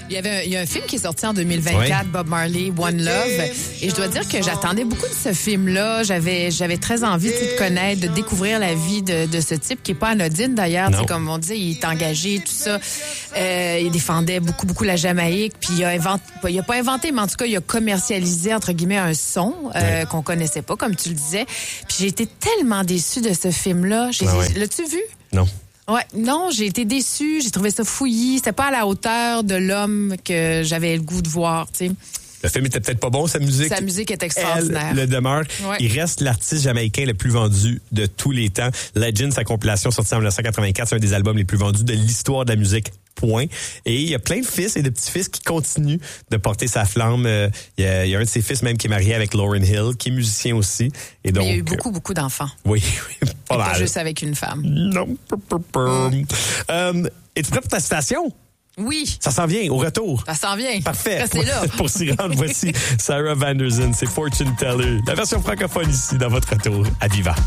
Il y a un film qui est sorti en 2024, Bob Marley, One Love. Et je dois dire que j'attendais beaucoup de ce film-là. J'avais très envie de connaître, de découvrir la vie de ce type, qui est pas anodine d'ailleurs. C'est comme on disait, il est engagé, tout ça. Il défendait beaucoup la Jamaïque. Puis il a pas inventé, mais en tout cas, il a commercialisé, entre guillemets, un son qu'on connaissait pas, comme tu le disais. Puis j'ai été tellement déçue de ce film-là. L'as-tu vu? Non. Ouais, non, j'ai été déçue, j'ai trouvé ça fouillis, c'était pas à la hauteur de l'homme que j'avais le goût de voir, tu sais. Le film était peut-être pas bon, sa musique est extraordinaire. Elle le demeure. Ouais. Il reste l'artiste jamaïcain le plus vendu de tous les temps. Legend, sa compilation sortie en 1984, c'est un des albums les plus vendus de l'histoire de la musique. Point. Et il y a plein de fils et de petits-fils qui continuent de porter sa flamme. Il y a un de ses fils même qui est marié avec Lauryn Hill, qui est musicien aussi. Et donc, mais il y a eu beaucoup d'enfants. Oui, pas mal. Pas juste avec une femme. Non. Es-tu prêt pour ta citation? Oui. Ça s'en vient, au retour. Ça s'en vient. Parfait. Restez là. Pour s'y rendre, voici Sarah Vanderzin, c'est Fortune Teller. La version francophone ici, dans votre retour à Viva.